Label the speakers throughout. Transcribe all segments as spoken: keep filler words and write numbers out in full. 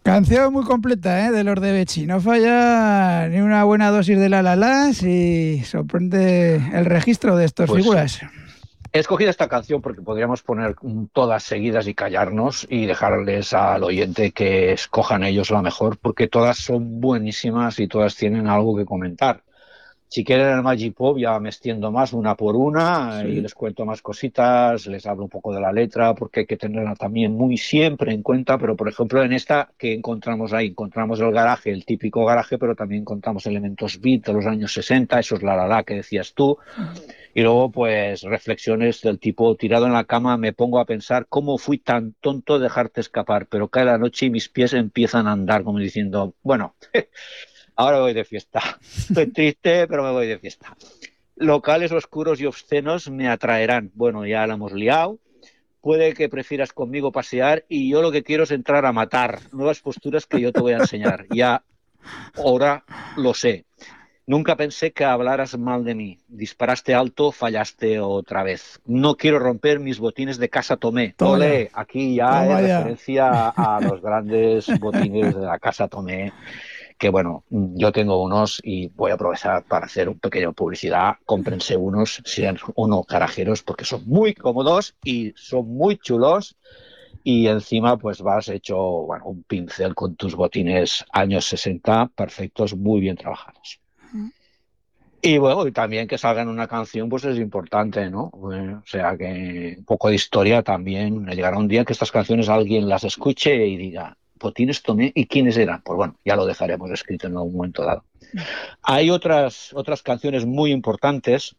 Speaker 1: Canción muy completa, ¿eh? De los de Bechi. No falla ni una buena dosis de la la las y sorprende el registro de estas
Speaker 2: Pues
Speaker 1: figuras.
Speaker 2: he escogido esta canción porque podríamos poner todas seguidas y callarnos y dejarles al oyente que escojan ellos la mejor, porque todas son buenísimas y todas tienen algo que comentar. Si quieren el Magic Pop ya me extiendo más una por una y
Speaker 1: Sí.
Speaker 2: les cuento más cositas, les hablo un poco de la letra porque hay que tenerla también muy siempre en cuenta, pero por ejemplo en esta que encontramos ahí, encontramos el garaje, el típico garaje, pero también encontramos elementos beat de los años sesenta, esos la la la que decías tú, y luego pues reflexiones del tipo tirado en la cama me pongo a pensar cómo fui tan tonto de dejarte escapar, pero cae la noche y mis pies empiezan a andar como diciendo, bueno, ahora me voy de fiesta. Estoy triste, pero me voy de fiesta. Locales oscuros y obscenos me atraerán. Bueno, ya la hemos liado. Puede que prefieras conmigo pasear y yo lo que quiero es entrar a matar. Nuevas posturas que yo te voy a enseñar. Ya ahora lo sé. Nunca pensé que hablaras mal de mí. Disparaste alto, fallaste otra vez. No quiero romper mis botines de Casa Tomé.
Speaker 1: Toma ya,
Speaker 2: Ole, aquí ya es
Speaker 1: toma ya.
Speaker 2: referencia a los grandes botines de la Casa Tomé que bueno, yo tengo unos y voy a aprovechar para hacer un pequeño publicidad. Cómprense unos, sean unos carajeros, porque son muy cómodos y son muy chulos. Y encima, pues vas hecho, bueno, un pincel con tus botines años sesenta, perfectos, muy bien trabajados. Y bueno, y también que salga en una canción, pues es importante, ¿no? Eh, o sea, que un poco de historia también. Llegará un día que estas canciones alguien las escuche y diga, Botines Tomé, ¿y quiénes eran? Pues bueno, ya lo dejaremos escrito en algún momento dado. Hay otras, otras canciones muy importantes,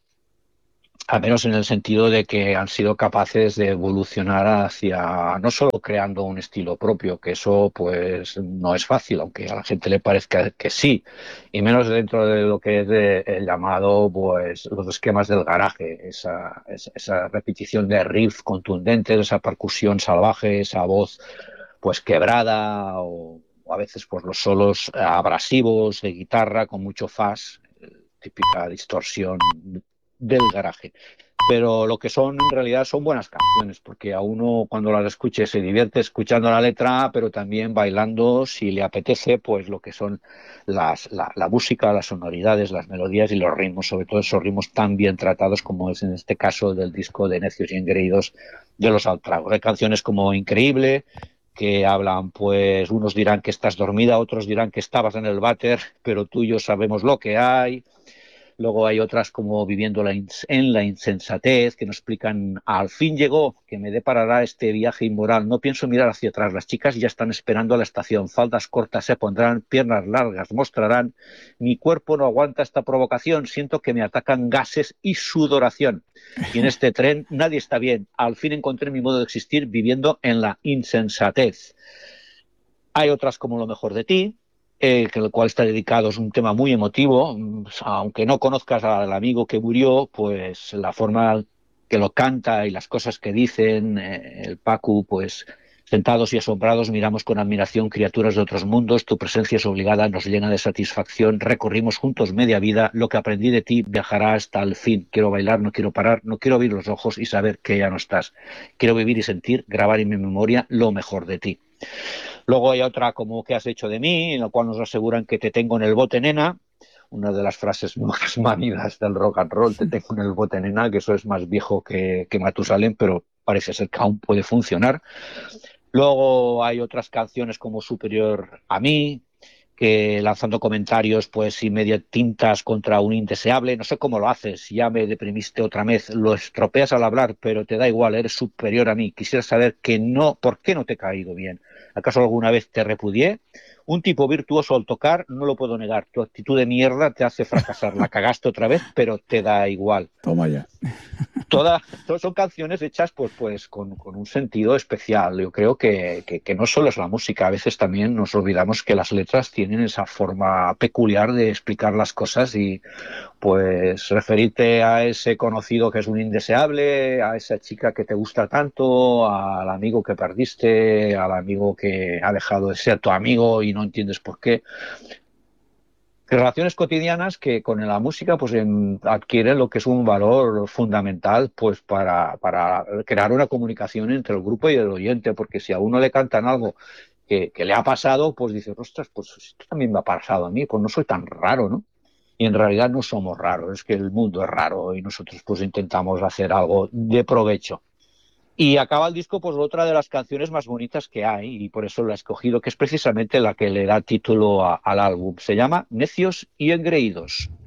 Speaker 2: al menos en el sentido de que han sido capaces de evolucionar hacia, no solo creando un estilo propio, que eso pues no es fácil, aunque a la gente le parezca que sí, y menos dentro de lo que es de, el llamado, pues los esquemas del garaje, esa, esa, esa repetición de riff contundentes, esa percusión salvaje, esa voz pues quebrada o, o a veces pues los solos abrasivos de guitarra con mucho fuzz, típica distorsión del garaje. Pero lo que son en realidad son buenas canciones, porque a uno cuando las escuche se divierte escuchando la letra, pero también bailando, si le apetece, pues lo que son las, la, la música, las sonoridades, las melodías y los ritmos, sobre todo esos ritmos tan bien tratados como es en este caso del disco de Necios y Engreídos de los Altragos. Hay canciones como Increíble, que hablan, pues unos dirán que estás dormida, otros dirán que estabas en el váter, pero tú y yo sabemos lo que hay. Luego hay otras como Viviendo la en la insensatez, que nos explican, al fin llegó, que me deparará este viaje inmoral. No pienso mirar hacia atrás, las chicas ya están esperando a la estación. Faldas cortas se pondrán, piernas largas mostrarán. Mi cuerpo no aguanta esta provocación, siento que me atacan gases y sudoración. Y en este tren nadie está bien. Al fin encontré mi modo de existir viviendo en la insensatez. Hay otras como Lo mejor de ti, eh, que el cual está dedicado, es un tema muy emotivo, aunque no conozcas al amigo que murió, pues la forma que lo canta y las cosas que dicen, eh, el Pacu, pues sentados y asombrados miramos con admiración criaturas de otros mundos, tu presencia es obligada, nos llena de satisfacción, recorrimos juntos media vida, lo que aprendí de ti viajará hasta el fin, quiero bailar, no quiero parar, no quiero abrir los ojos y saber que ya no estás, quiero vivir y sentir, grabar en mi memoria lo mejor de ti. Luego hay otra como ¿qué has hecho de mí?, en la cual nos aseguran que te tengo en el bote, nena. Una de las frases más manidas del rock and roll, te tengo en el bote, nena, que eso es más viejo que, que Matusalén, pero parece ser que aún puede funcionar. Luego hay otras canciones como Superior a mí, que lanzando comentarios pues y medio tintas contra un indeseable, no sé cómo lo haces, ya me deprimiste otra vez, lo estropeas al hablar, pero te da igual, eres superior a mí, quisiera saber que no, ¿por qué no te he caído bien? ¿Acaso alguna vez te repudié? Un tipo virtuoso al tocar, no lo puedo negar, tu actitud de mierda te hace fracasar, la cagaste otra vez, pero te da igual.
Speaker 1: Toma ya.
Speaker 2: Todas, todas son canciones hechas pues, pues con, con un sentido especial. Yo creo que, que, que no solo es la música, a veces también nos olvidamos que las letras tienen esa forma peculiar de explicar las cosas y pues referirte a ese conocido que es un indeseable, a esa chica que te gusta tanto, al amigo que perdiste, al amigo que ha dejado de ser tu amigo y no entiendes por qué. Relaciones cotidianas que con la música pues en, adquieren lo que es un valor fundamental pues para, para crear una comunicación entre el grupo y el oyente, porque si a uno le cantan algo que, que le ha pasado, pues dice, ostras, pues esto también me ha pasado a mí, pues no soy tan raro, ¿no? Y en realidad no somos raros, es que el mundo es raro y nosotros pues intentamos hacer algo de provecho. Y acaba el disco pues otra de las canciones más bonitas que hay y por eso la he escogido, que es precisamente la que le da título a, al álbum. Se llama Necios y Engreídos.